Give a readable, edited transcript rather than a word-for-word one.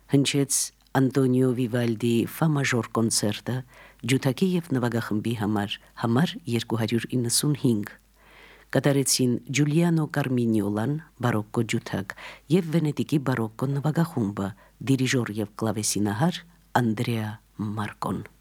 Հնչեց Անտոնիո Վիվալդի Ֆա մաժոր կոնցերտը ջութակի և նվագախմբի համար 295, կատարեցին Ջուլիանո Կարմինիոլան, բարոկկո ջութակ և Վենետիկի բարոկկո նվագախումբը, դիրիժոր և կլավեսինահար Անդրեա Մարկոն։